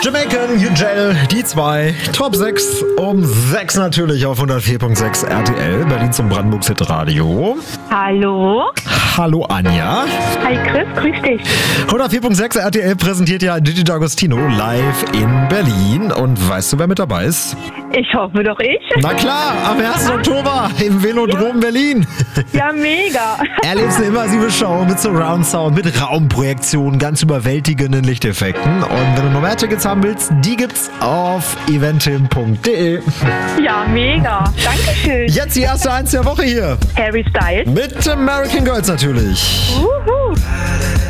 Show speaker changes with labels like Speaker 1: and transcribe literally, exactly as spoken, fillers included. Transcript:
Speaker 1: Jamaican, Ugel, die zwei, Top sechs um sechs natürlich auf hundertvier Komma sechs R T L, Berlin zum Brandenburgs Hit Radio.
Speaker 2: Hallo.
Speaker 1: Hallo Anja.
Speaker 2: Hi Chris, grüß dich.
Speaker 1: hundertvier Komma sechs R T L präsentiert ja Didi D'Agostino live in Berlin. Und weißt du, wer mit dabei ist?
Speaker 2: Ich hoffe doch ich.
Speaker 1: Na klar, am ersten Oktober im Velodrom ja. Berlin.
Speaker 2: Ja, mega.
Speaker 1: Erlebst eine immersive Show mit Surround Sound, mit Raumprojektionen, ganz überwältigenden Lichteffekten. Und wenn du noch mehr Tickets haben willst, die gibt's auf eventim punkt de.
Speaker 2: Ja, mega. Dankeschön.
Speaker 1: Jetzt die erste Eins der Woche hier.
Speaker 2: Harry Styles.
Speaker 1: Mit American Girls natürlich.
Speaker 2: Wuhu.